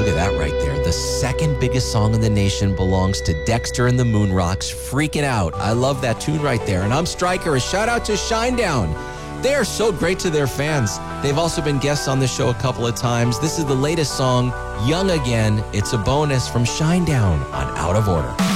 at that right there. The second biggest song in the nation belongs to Dexter and the Moonrocks, Freaking Out. I love that tune right there. And I'm Stryker. A shout out to Shinedown. They are so great to their fans. They've also been guests on the show a couple of times. This is the latest song, Young Again. It's a bonus from Shinedown on Out of Order.